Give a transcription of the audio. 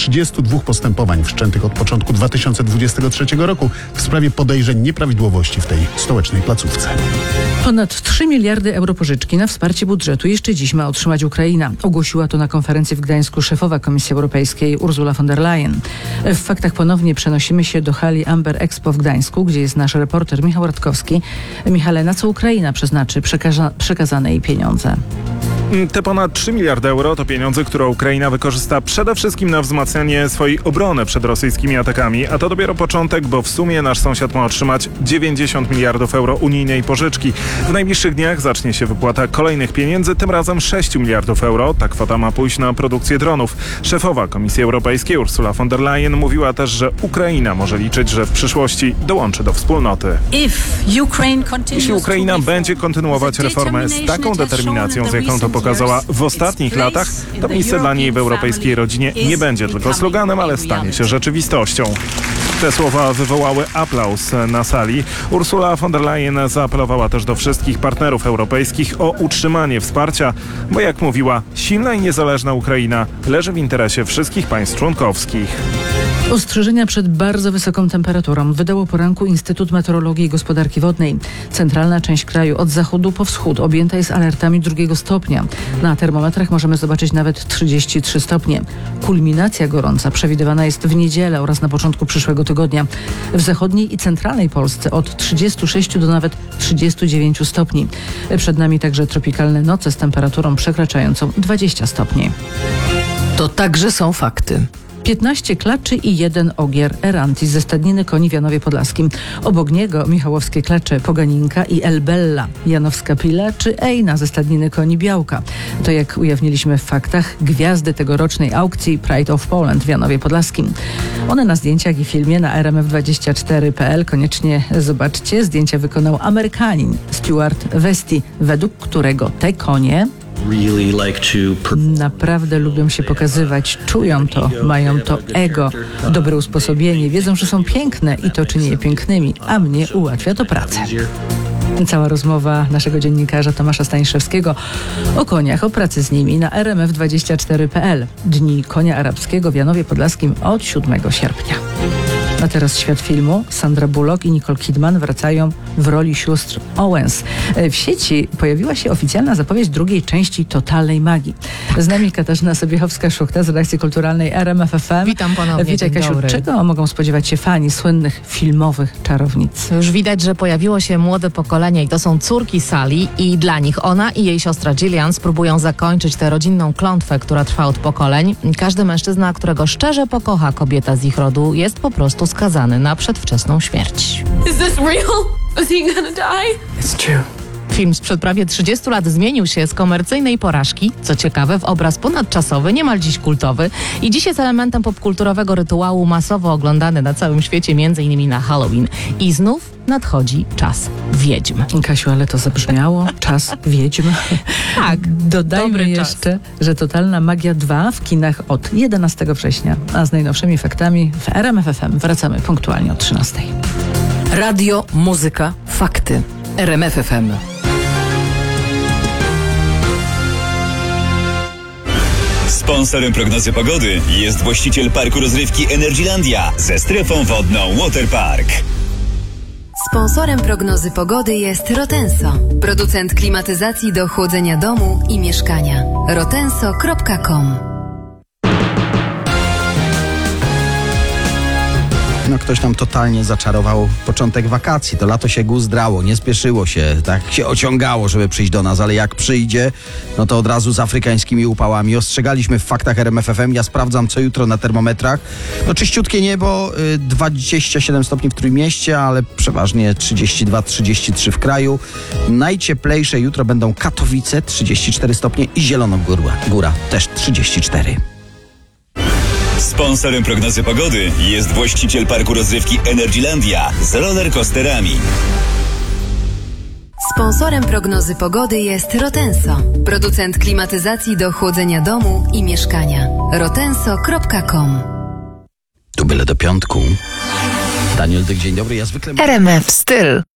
32 postępowań wszczętych od początku 2023 roku w sprawie podejrzeń nieprawidłowości w tej stołecznej placówce. Ponad 3 miliardy euro pożyczki na wsparcie budżetu jeszcze dziś ma otrzymać Ukraina. Ogłosiła to na konferencji w Gdańsku szefowa Komisji Europejskiej Ursula von der Leyen. W faktach ponownie przenosimy się do hali Amber Expo w Gdańsku, gdzie jest nasz reporter Michał Radkowski. Michale, na co Ukraina przeznaczy przekazane jej pieniądze? Te ponad 3 miliardy euro to pieniądze, które Ukraina wykorzysta przede wszystkim na wzmacnianie swojej obrony przed rosyjskimi atakami, a to dopiero początek, bo w sumie nasz sąsiad ma otrzymać 90 miliardów euro unijnej pożyczki. W najbliższych dniach zacznie się wypłata kolejnych pieniędzy, tym razem 6 miliardów euro. Ta kwota ma pójść na produkcję dronów. Szefowa Komisji Europejskiej Ursula von der Leyen mówiła też, że Ukraina może liczyć, że w przyszłości dołączy do wspólnoty. Jeśli Ukraina będzie kontynuować reformę z taką determinacją, z jaką to pokazała w ostatnich latach, to miejsce dla niej w europejskiej rodzinie nie będzie tylko sloganem, ale stanie się rzeczywistością. Te słowa wywołały aplauz na sali. Ursula von der Leyen zaapelowała też do wszystkich partnerów europejskich o utrzymanie wsparcia, bo jak mówiła, silna i niezależna Ukraina leży w interesie wszystkich państw członkowskich. Ostrzeżenia przed bardzo wysoką temperaturą wydał o poranku Instytut Meteorologii i Gospodarki Wodnej. Centralna część kraju od zachodu po wschód objęta jest alertami 2 stopnia. Na termometrach możemy zobaczyć nawet 33 stopnie. Kulminacja gorąca przewidywana jest w niedzielę oraz na początku przyszłego tygodnia. W zachodniej i centralnej Polsce od 36 do nawet 39 stopni. Przed nami także tropikalne noce z temperaturą przekraczającą 20 stopni. To także są fakty. 15 klaczy i 1 ogier Erantis ze stadniny koni w Janowie Podlaskim. Obok niego michałowskie klacze Poganinka i Elbella, Janowska Pila czy Ejna ze stadniny koni Białka. To, jak ujawniliśmy w faktach, gwiazdy tegorocznej aukcji Pride of Poland w Janowie Podlaskim. One na zdjęciach i filmie na rmf24.pl koniecznie zobaczcie. Zdjęcia wykonał Amerykanin Stuart Vesti, według którego te konie naprawdę lubią się pokazywać, czują to, mają to ego, dobre usposobienie, wiedzą, że są piękne i to czyni je pięknymi, a mnie ułatwia to pracę. Cała rozmowa naszego dziennikarza Tomasza Staniszewskiego o koniach, o pracy z nimi na rmf24.pl. Dni Konia Arabskiego w Janowie Podlaskim od 7 sierpnia. A teraz świat filmu. Sandra Bullock i Nicole Kidman wracają w roli sióstr Owens. W sieci pojawiła się oficjalna zapowiedź drugiej części Totalnej Magii. Z nami Katarzyna Sobiechowska-Szuchta z redakcji kulturalnej RMF FM. Witam ponownie. Witaj, Kasiu. Czego mogą spodziewać się fani słynnych filmowych czarownic? Już widać, że pojawiło się młode pokolenie i to są córki Sally i dla nich ona i jej siostra Gillian spróbują zakończyć tę rodzinną klątwę, która trwa od pokoleń. Każdy mężczyzna, którego szczerze pokocha kobieta z ich rodu, jest po prostu skazany na przedwczesną śmierć. Is this real? Is he gonna die? It's true. Film sprzed prawie 30 lat zmienił się z komercyjnej porażki, co ciekawe, w obraz ponadczasowy, niemal dziś kultowy i dziś jest elementem popkulturowego rytuału masowo oglądany na całym świecie, m.in. na Halloween. I znów nadchodzi czas wiedźm. Kasiu, ale to zabrzmiało. Czas wiedźm. Tak. Dodajmy jeszcze, że Totalna Magia 2 w kinach od 11 września. A z najnowszymi faktami w RMF FM wracamy punktualnie o 13. Radio, muzyka, fakty. RMF FM. Sponsorem prognozy pogody jest właściciel parku rozrywki Energylandia ze strefą wodną Waterpark. Sponsorem prognozy pogody jest Rotenso, producent klimatyzacji do chłodzenia domu i mieszkania. rotenso.com. No ktoś nam totalnie zaczarował początek wakacji. To lato się guzdrało, nie spieszyło się, tak się ociągało, żeby przyjść do nas, ale jak przyjdzie, no to od razu z afrykańskimi upałami. Ostrzegaliśmy w faktach RMF FM. Ja sprawdzam co jutro na termometrach. No czyściutkie niebo, 27 stopni w Trójmieście, ale przeważnie 32-33 w kraju. Najcieplejsze jutro będą Katowice, 34 stopnie i Zielonogóra, też 34. Sponsorem prognozy pogody jest właściciel parku rozrywki Energylandia z rollercoasterami. Sponsorem prognozy pogody jest Rotenso, producent klimatyzacji do chłodzenia domu i mieszkania. rotenso.com. Tu byle do piątku. Daniel Dyk, dzień dobry. Ja zwykle... RMF Styl.